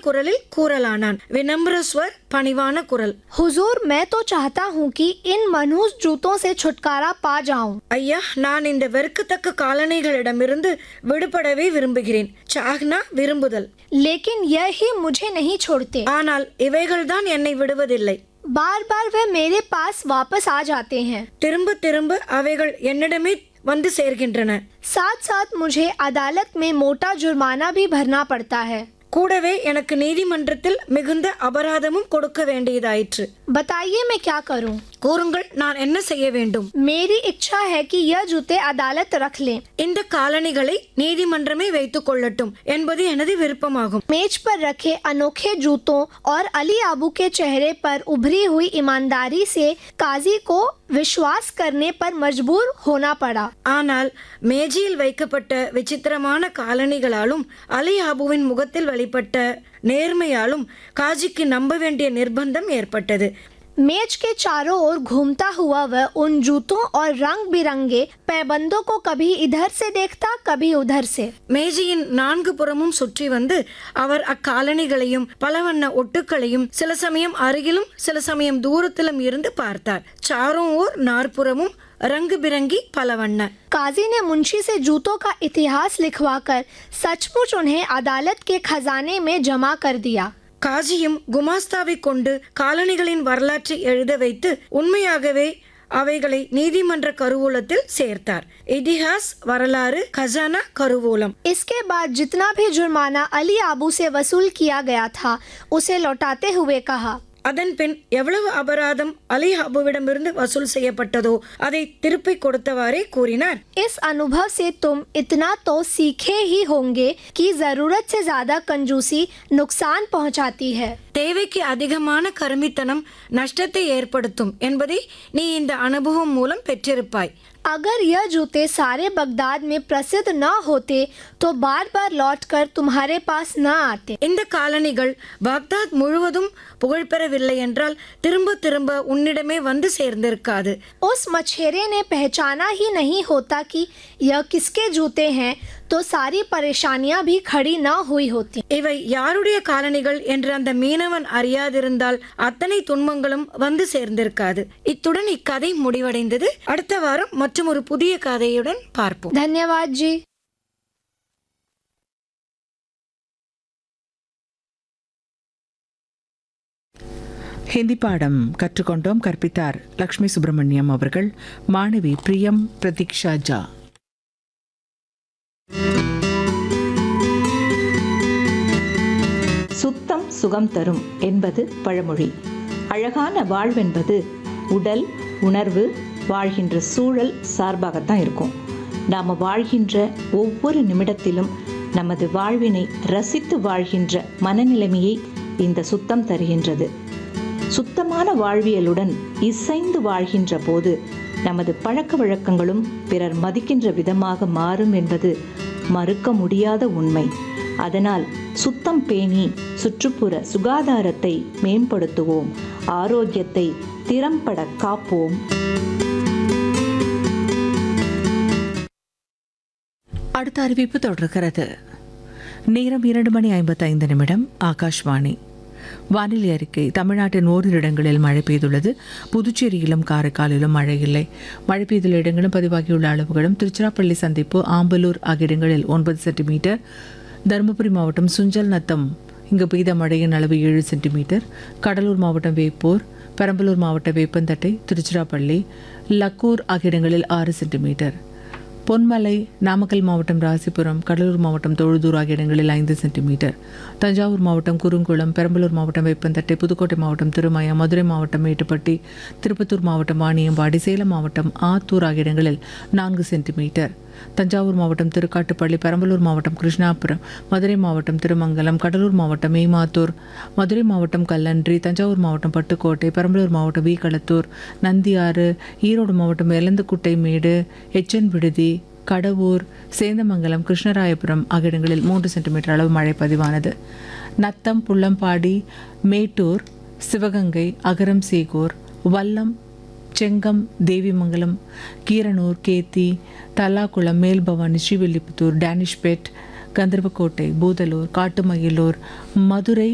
குரலில் கூறலானான். வினம்ர ஸ்வர், பணிவான குரல். हुजूर, मैं तो चाहता हूँ कि इन मनहूस जूतों से छुटकारा पा जाऊं। ஐயா, நான் இந்த வெறுக்கத்தக்க காலணிகளிடமிருந்து விடுபடவே விரும்புகிறேன். சாஹ்னா விரும்புதல். लेकिन यह ही मुझे नहीं छोड़ते। ஆனால் இவைகள்தான் என்னை விடுவதில்லை. बार बार वह मेरे पास वापस आ जाते हैं। திரும்ப திரும்ப அவைகள் என்னிடமே வந்து சேர்கின்றன. साथ साथ मुझे अदालत में मोटा जुर्माना भी भरना पड़ता है। கூடவே எனக்கு நீதிமன்றத்தில் மிகுந்த அபராதமும் கொடுக்க வேண்டியதாயிற்று. बताइए मैं क्या करूं? கூறுங்கள், நான் என்ன செய்ய வேண்டும்? मेरी इच्छा है कि यह जूते अदालत रख लें। இந்த காலணிகளை நீதிமன்றமே வைத்துக் கொள்ளட்டும் என்பது எனது விருப்பமாகும். मेज पर रखे अनोखे जूतों और अली आबू के चेहरे पर उभरी हुई ईमानदारी से काजी को विश्वास करने पर मजबूर होना पड़ा। ஆனால் மேஜையில் வைக்கப்பட்ட விசித்திரமான காலணிகளாலும் அலி ஆபுவின் முகத்தில் வெளிப்பட்ட நேர்மையாலும் காஜிக்கு நம்ப வேண்டிய நிர்பந்தம் ஏற்பட்டது. मेज के चारों ओर घूमता हुआ वह उन जूतों और रंग बिरंगे पैबंदों को कभी इधर से देखता, कभी उधर से। மேஜையின் நான்கு புறமும் சுற்றி வந்து அவர் அக்காலணிகளையும் பலவண்ண ஒட்டுக்களையும் சில சமயம் அருகிலும் சில சமயம் தூரத்திலும் இருந்து பார்த்தார். चारों ओर नारपुरमुम रंग बिरंगी पलवन्न। काजी ने मुंशी से जूतों का इतिहास लिखवाकर सचमुच उन्हें अदालत के खजाने में जमा कर दिया। காஜியும் குமாஸ்தாவை கொண்டு காலணிகளின் வரலாற்றை எழுத வைத்து உண்மையாகவே அவைகளை நீதிமன்ற கருவூலத்தில் சேர்த்தார். இதிஹாஸ், வரலாறு, खजाना, கருவூலம். इसके बाद जितना भी जुर्माना अली आबू से वसूल किया गया था उसे लौटाते हुए कहा। அதன் பின் எவ்வளவு அபராதம் அலி ஆபுவிடமிருந்து வசூல் செய்யப்பட்டதோ அதை திருப்பி கொடுத்தவாறே கூறினார். इस अनुभव से तुम इतना तो सीखे ही होंगे कि जरूरत से ज्यादा कंजूसी नुकसान पहुंचाती है। தேவைக்கு அதிகமான கருமித்தனம் நஷ்டத்தை ஏற்படுத்தும் என்பதை நீ இந்த அனுபவம் மூலம் பெற்றிருப்பாய். अगर यह जूते सारे बगदाद में प्रसिद्ध न होते तो बार बार लौटकर तुम्हारे पास न आते। இந்த காலணிகள் பாக்தாத் முழுவதும் புகழ்பெறவில்லை என்றால் திரும்ப திரும்ப உன்னிடமே வந்து சேர்ந்திருக்காது. उस मछेरे ने पहचाना ही नहीं होता कि यह किसके जूते हैं तो सारी परेशानियां भी खड़ी न हुई होती। இவை யாருடைய காலணிகள் என்று அந்த மீனவன் அறியாதிருந்தால் அத்தனை துன்பங்களும் வந்து சேர்ந்திருக்காது. இத்துடன் இக்கதை முடிவடைந்தது. அடுத்த வாரம் மற்றும் ஒரு புதிய கதையுடன் பார்ப்போம். धन्यवाद जी। ஹிந்தி பாடம் கற்றுக்கொண்டோம். கற்பித்தார் லக்ஷ்மி சுப்பிரமணியம் அவர்கள். மாணவி பிரியம் பிரதீக்ஷா ஜா. சுத்தம் சுகம் தரும் என்பது பழமொழி. அழகான வாழ்வென்பது உடல், உணர்வு, வாழ்கின்ற சூழல் சார்பாகத்தான் இருக்கும். நாம் வாழ்கின்ற ஒவ்வொரு நிமிடத்திலும் நமது வாழ்வினை ரசித்து வாழ்கின்ற மனநிலைமையை இந்த சுத்தம் தருகின்றது. சுத்தமான வாழ்வியலுடன் இசைந்து வாழ்கின்ற போது நமது பழக்க வழக்கங்களும் பிறர் மதிக்கின்ற விதமாக மாறும் என்பது மறுக்க முடியாத உண்மை. அதனால் சுத்தம் பேணி சுற்றுப்புற சுகாதாரத்தை மேம்படுத்துவோம், ஆரோக்கியத்தை திறம்பட காப்போம். அடுத்த அறிவிப்பு தொடர்கிறது. நேரம் 2:55. ஆகாஷ்வாணி. வானிலை அறிக்கை. தமிழ்நாட்டின் ஓரிரு இடங்களில் மழை பெய்துள்ளது. புதுச்சேரியிலும் காரைக்காலிலும் மழை இல்லை. மழை பெய்துள்ள இடங்களும் பதிவாகியுள்ள அளவுகளும்: திருச்சிராப்பள்ளி சந்திப்பு, ஆம்பலூர் ஆகிய இடங்களில் 9 சென்டிமீட்டர். தருமபுரி மாவட்டம் சுஞ்சல் நத்தம் இங்கு பெய்த மழையின் அளவு 7 சென்டிமீட்டர். கடலூர் மாவட்டம் வேப்பூர், பெரம்பலூர் மாவட்டம் வேப்பந்தட்டை, திருச்சிராப்பள்ளி, லக்கூர் ஆகிய இடங்களில் 6 சென்டிமீட்டர். பொன்மலை, நாமக்கல் மாவட்டம் ராசிபுரம், கடலூர் மாவட்டம் தொழுதூர் ஆகிய இடங்களில் 5 சென்டிமீட்டர். தஞ்சாவூர் மாவட்டம் குறுங்குளம், பெரம்பலூர் மாவட்டம் வேப்பந்தட்டை, புதுக்கோட்டை மாவட்டம் திருமயம், மதுரை மாவட்டம் மேட்டுப்பட்டி, திருப்பத்தூர் மாவட்டம் வாணியம்பாடி, சேலம் மாவட்டம் ஆத்தூர் ஆகிய இடங்களில் 4 சென்டிமீட்டர். தஞ்சாவூர் மாவட்டம் திருக்காட்டுப்பள்ளி, பெரம்பலூர் மாவட்டம் கிருஷ்ணாபுரம், மதுரை மாவட்டம் திருமங்கலம், கடலூர் மாவட்டம் மேமாத்தூர், மதுரை மாவட்டம் கல்லன்றி, தஞ்சாவூர் மாவட்டம் பட்டுக்கோட்டை, பெரம்பலூர் மாவட்டம் வீகளத்தூர், நந்தியாறு, ஈரோடு மாவட்டம் எலந்துக்குட்டை மேடு, எச்சன் விடுதி, கடவூர், சேந்தமங்கலம், கிருஷ்ணராயபுரம் ஆகிய இடங்களில் 3 சென்டிமீட்டர் அளவு மழை பதிவானது. நத்தம், புள்ளம்பாடி, மேட்டூர், சிவகங்கை, அகரம் சேகூர், வல்லம், செங்கம், தேவிமங்கலம், கீரனூர், கேத்தி, தல்லாக்குளம், மேல்பவானி, ஸ்ரீவில்லிபுத்தூர், டேனிஷ்பேட், கந்தர்வக்கோட்டை, பூதலூர், காட்டுமயிலூர், மதுரை,